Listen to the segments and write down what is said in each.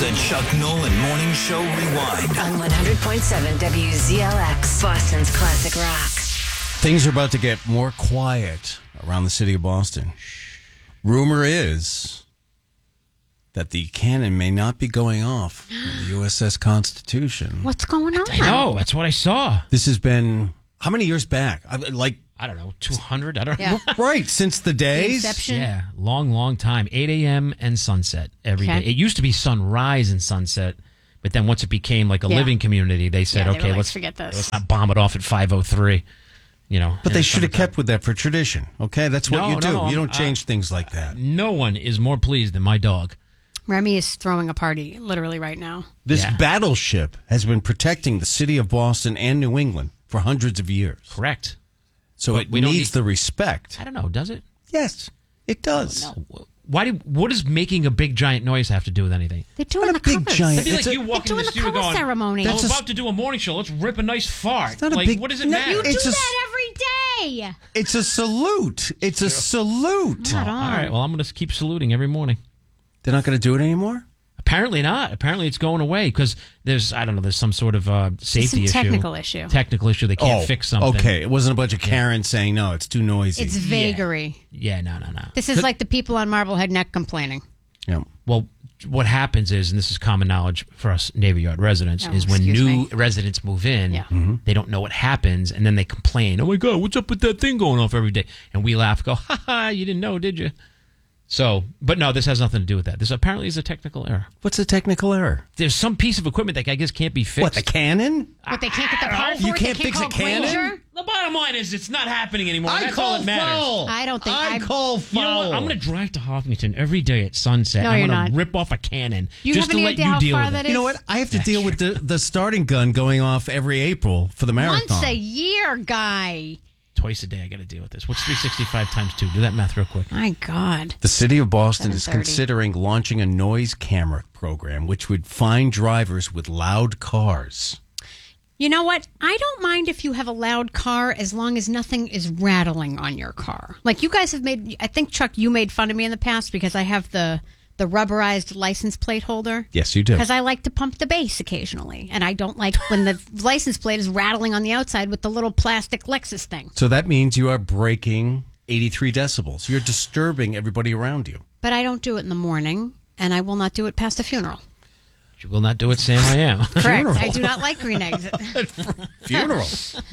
the Chuck Nolan Morning Show Rewind. On 100.7 WZLX, Boston's classic rock. Things are about to get more quiet around the city of Boston. Rumor is that the cannon may not be going off on the USS Constitution. What's going on? I know. That's what I saw. This has been, how many years back? I don't know, 200? I don't know. Right, since the days. Inception. Yeah, long time. 8 a.m. and sunset every day. It used to be sunrise and sunset, but then once it became like a living community, they said, they were okay, like, let's forget this. Let's not bomb it off at 5:03. You know, But they should have kept with that for tradition, okay? That's what you do. No, you don't change things like that. No one is more pleased than my dog. Remy is throwing a party literally right now. This battleship has been protecting the city of Boston and New England for hundreds of years. Correct. So But it we don't needs need- the respect. I don't know. Does it? Yes, it does. No. What does making a big giant noise have to do with anything? They're doing Not the a big covers. giant- It'd be It's like a- you walk They're in doing the the studio cover going, ceremony. I'm That's about to do a morning show. Let's rip a nice fart. not a Like, big- what does it No, matter? You It's do a- that every day. It's a salute. It's a salute. Not All on. right. Well, I'm going to keep saluting every morning. They're not going to do it anymore? Apparently not. Apparently it's going away because there's some sort of safety issue. Technical issue. Technical issue. They can't fix something. Okay. It wasn't a bunch of Karens saying, no, it's too noisy. It's vagary. Yeah, no. This is like the people on Marblehead Neck complaining. Yeah. Well, what happens is, and this is common knowledge for us Navy Yard residents, is when excuse new me. residents move in, Yeah. they don't know what happens, and then they complain, oh my God, what's up with that thing going off every day? And we laugh, go, ha ha, you didn't know, did you? So, but no, this has nothing to do with that. This apparently is a technical error. What's the technical error? There's some piece of equipment that I guess can't be fixed. What, the cannon? But they can't get the part for You it? can't They fix a call cannon? Granger? The bottom line is it's not happening anymore. I That's all call that matters. foul. I don't think I I'm- call You know what? foul. I'm going to drive to Hopkinton every day at sunset. No, I'm you're going not. to rip off a cannon You just have to any let idea you how deal far with that it. is? You know what? I have to deal with the starting gun going off every April for the marathon. Once a year, guy. Twice a day I got to deal with this. What's 365 times 2? Do that math real quick. My God. The city of Boston is 7:30. considering launching a noise camera program which would find drivers with loud cars. You know what? I don't mind if you have a loud car as long as nothing is rattling on your car. Like you guys have made, I think, Chuck, you made fun of me in the past because I have the rubberized license plate holder. Yes, you do. Because I like to pump the bass occasionally. And I don't like when the license plate is rattling on the outside with the little plastic Lexus thing. So that means you are breaking 83 decibels. You're disturbing everybody around you. But I don't do it in the morning, and I will not do it past a funeral. You will not do it, Sam. I am. Correct. I do not like green eggs. Funeral.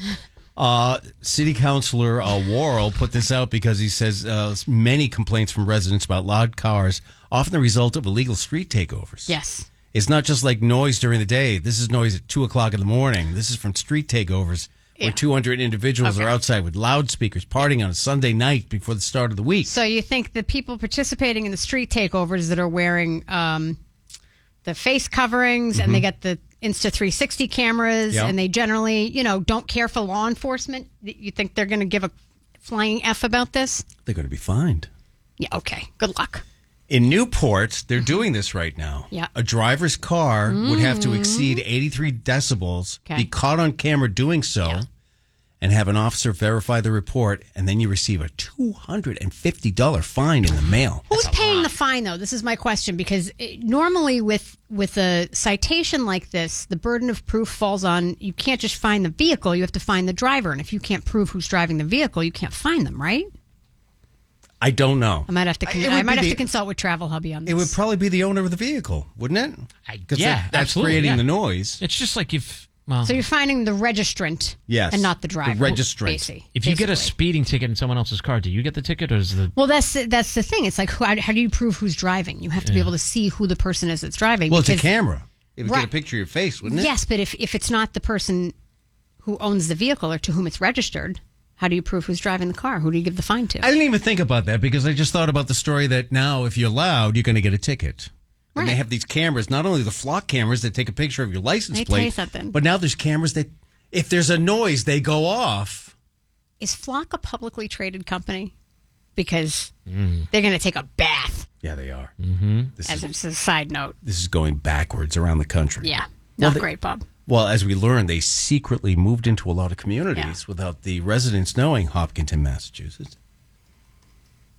City Councilor Worrell put this out because he says many complaints from residents about loud cars, often the result of illegal street takeovers. Yes. It's not just like noise during the day. This is noise at 2 o'clock in the morning. This is from street takeovers where 200 individuals are outside with loudspeakers partying on a Sunday night before the start of the week. So you think the people participating in the street takeovers that are wearing the face coverings and they get the Insta360 cameras Yeah. and they generally, don't care for law enforcement, you think they're going to give a flying F about this? They're going to be fined. Yeah, okay. Good luck. In Newport, they're doing this right now. Yeah. A driver's car would have to exceed 83 decibels, Okay. be caught on camera doing so, and have an officer verify the report, and then you receive a $250 fine in the mail. Who's paying the fine, though? This is my question, because normally with a citation like this, the burden of proof falls on, you can't just find the vehicle, you have to find the driver. And if you can't prove who's driving the vehicle, you can't find them, right? I don't know. I might have to It would I might be have the- to consult with Travel Hubby on this. It would probably be the owner of the vehicle, wouldn't it? Because that's absolutely, creating yeah. the noise. It's just like well, So you're finding the registrant, Yes, and not the driver. the registrant. if you get a basically. speeding ticket in someone else's car, do you get the ticket or is the... Well, that's the thing. It's like how do you prove who's driving? You have to be able to see who the person is that's driving. Well, it's a because- camera. It would Right. get a picture of your face, wouldn't it? Yes, but if it's not the person who owns the vehicle or to whom it's registered, how do you prove who's driving the car? Who do you give the fine to? I didn't even think about that because I just thought about the story that now if you're loud, you're going to get a ticket. And they Right. have these cameras, not only the flock cameras that take a picture of your license Let me tell plate, you something. but now there's cameras that, if there's a noise, they go off. Is Flock a publicly traded company? Because they're going to take a bath. Yeah, they are. As it's a side note. This is going backwards around the country. Yeah, Well, not great, Bob. Well, as we learned, they secretly moved into a lot of communities without the residents knowing Hopkinton, Massachusetts.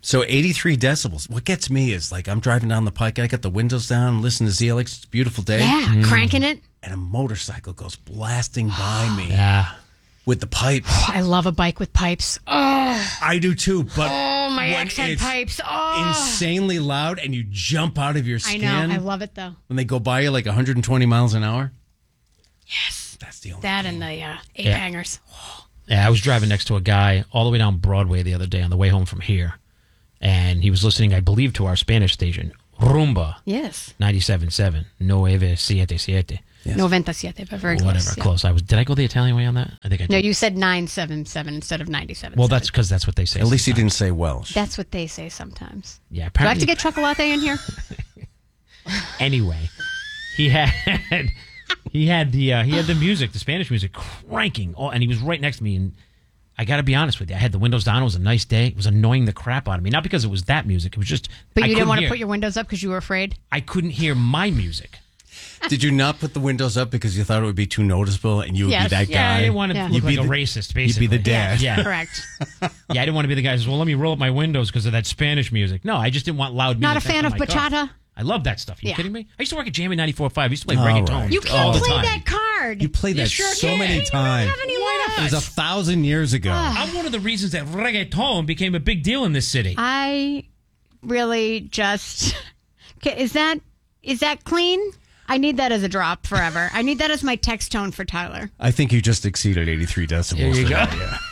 So 83 decibels. What gets me is like I'm driving down the pike. I got the windows down, listen to ZLX. It's a beautiful day. Yeah, cranking it. And a motorcycle goes blasting by me Yeah. with the pipes. I love a bike with pipes. Oh, I do too, but my when ex had it's pipes. Oh, insanely loud and you jump out of your I skin. know. I love it though. when they go by you like 120 miles an hour. Yes, That's the only that and the eight hangers. Yeah, I was driving next to a guy all the way down Broadway the other day on the way home from here. And he was listening, I believe, to our Spanish station, Rumba Yes, 97.7, 977. 97, but very Whatever, close. Yeah. close. Did I go the Italian way on that? I think I did. No, you said 977 instead of 97. Well, that's because that's what they say. At least he sometimes. didn't say Welsh. That's what they say sometimes. Yeah, Do I have apparently. to get chocolate in here? Anyway, he had the music, the Spanish music, cranking, and he was right next to me. And I got to be honest with you, I had the windows down. It was a nice day. It was annoying the crap out of me. Not because it was that music. It was just. But I you didn't couldn't want to hear- put your windows up because you were afraid? I couldn't hear my music. Did you not put the windows up because you thought it would be too noticeable and you would Yes. be that Yeah, guy? I didn't want to Yeah. look You'd like be a the- racist. You'd Basically, be the dad. Yeah, Correct. Yeah, I didn't want to be the guy who says, "Well, let me roll up my windows because of that Spanish music." No, I just didn't want loud music. Not a next fan to of my car. bachata? I love that stuff. Are you Yeah. kidding me? I used to work at Jamie 94.5. I used to play All reggaeton right. You all can't the play time. that card. You played that sure so can. many You don't times. have any Why left. not? It was 1,000 years ago. I'm one of the reasons that reggaeton became a big deal in this city. I really just is that clean? I need that as a drop forever. I need that as my text tone for Tyler. I think you just exceeded 83 decibels. There you go. Yeah.